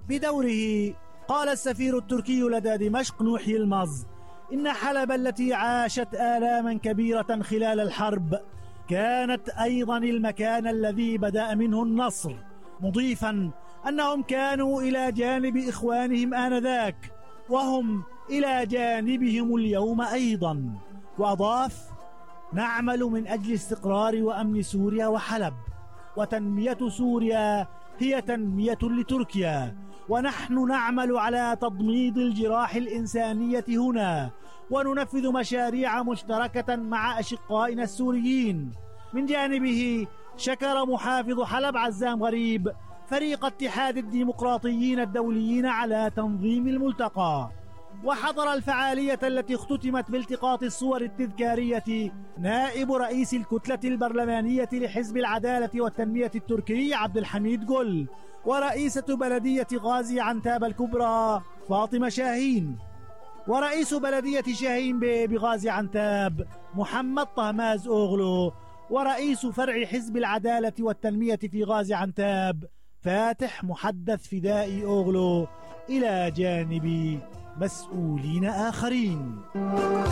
بدوره قال السفير التركي لدى دمشق نوحي يلمز إن حلب التي عاشت آلاما كبيرة خلال الحرب كانت أيضا المكان الذي بدأ منه النصر، مضيفا أنهم كانوا إلى جانب إخوانهم آنذاك وهم إلى جانبهم اليوم أيضا. وأضاف: نعمل من أجل استقرار وأمن سوريا وحلب، وتنمية سوريا هي تنمية لتركيا، ونحن نعمل على تضميد الجراح الإنسانية هنا، وننفذ مشاريع مشتركة مع أشقائنا السوريين. من جانبه شكر محافظ حلب عزام غريب فريق اتحاد الديمقراطيين الدوليين على تنظيم الملتقى. وحضر الفعالية التي اختتمت بالتقاط الصور التذكارية نائب رئيس الكتلة البرلمانية لحزب العدالة والتنمية التركي عبد الحميد جل، ورئيسة بلدية غازي عنتاب الكبرى فاطمة شاهين، ورئيس بلدية شاهين بغازي عنتاب محمد طهماز أوغلو، ورئيس فرع حزب العدالة والتنمية في غازي عنتاب فاتح محدث فدائي أوغلو، إلى جانب مسؤولين آخرين.